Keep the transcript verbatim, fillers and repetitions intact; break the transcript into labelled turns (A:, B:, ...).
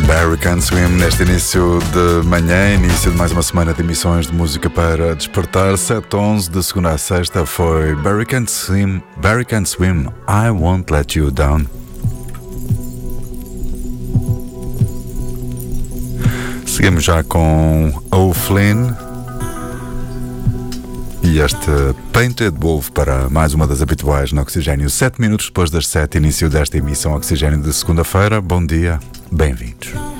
A: Barry Can't Swim neste início de manhã, início de mais uma semana de emissões de música para despertar. Sete a onze de segunda a sexta foi Barry Can't Swim, Barry Can't Swim, I Won't Let You Down. Seguimos já com O'Flynn e este Painted Wolf para mais uma das habituais no Oxigênio. Sete minutos depois das sete, início desta emissão Oxigênio de segunda-feira. Bom dia, bem-vindos.